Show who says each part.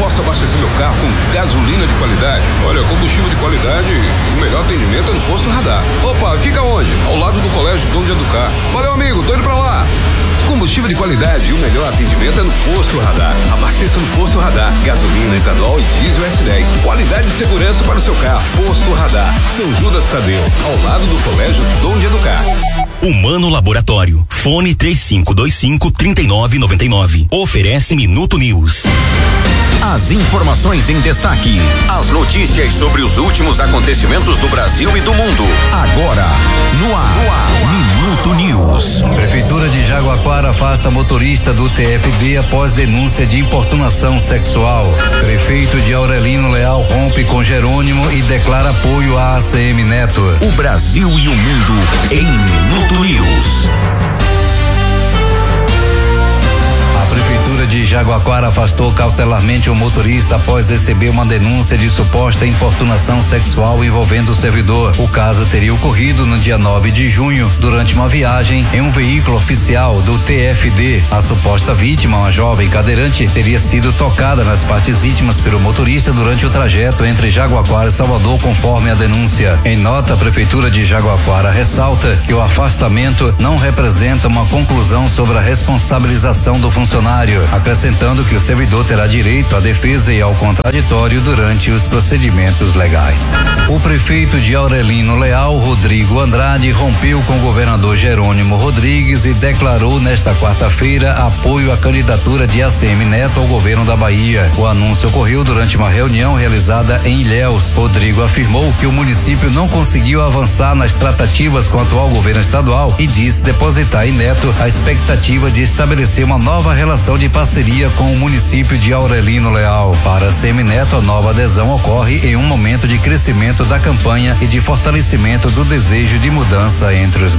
Speaker 1: posso abastecer meu carro com gasolina de qualidade. Olha, combustível de qualidade e o melhor atendimento é no Posto Radar. Opa, fica onde? Ao lado do Colégio Dom de Educar. Valeu, amigo, tô indo pra lá. Combustível de qualidade e o melhor atendimento é no Posto Radar. Abasteça no Posto Radar. Gasolina, etanol e diesel S10. Qualidade e segurança para o seu carro. Posto Radar. São Judas Tadeu, ao lado do Colégio Dom de Educar.
Speaker 2: Humano Laboratório. Fone 3525-3999. Oferece Minuto News.
Speaker 3: As informações em destaque. As notícias sobre os últimos acontecimentos do Brasil e do mundo. Agora, no ar. Minuto News.
Speaker 4: Prefeitura de Jaguaquara afasta motorista do TFD após denúncia de importunação sexual. Prefeito de Aurelino Leal rompe com Jerônimo e declara apoio à ACM Neto.
Speaker 3: O Brasil e o mundo em Minuto News.
Speaker 4: A Prefeitura de Jaguaquara afastou cautelarmente o motorista após receber uma denúncia de suposta importunação sexual envolvendo o servidor. O caso teria ocorrido no dia 9 de junho, durante uma viagem em um veículo oficial do TFD. A suposta vítima, uma jovem cadeirante, teria sido tocada nas partes íntimas pelo motorista durante o trajeto entre Jaguaquara e Salvador, conforme a denúncia. Em nota, a Prefeitura de Jaguaquara ressalta que o afastamento não representa uma conclusão sobre a responsabilização do funcionário, acrescentando que o servidor terá direito à defesa e ao contraditório durante os procedimentos legais. O prefeito de Aurelino Leal, Rodrigo Andrade, rompeu com o governador Jerônimo Rodrigues e declarou nesta quarta-feira apoio à candidatura de ACM Neto ao governo da Bahia. O anúncio ocorreu durante uma reunião realizada em Ilhéus. Rodrigo afirmou que o município não conseguiu avançar nas tratativas com o atual governo estadual e disse depositar em Neto a expectativa de estabelecer uma nova relação de parceria com o município de Aurelino Leal. Para ACM Neto, a nova adesão ocorre em um momento de crescimento da campanha e de fortalecimento do desejo de mudança entre os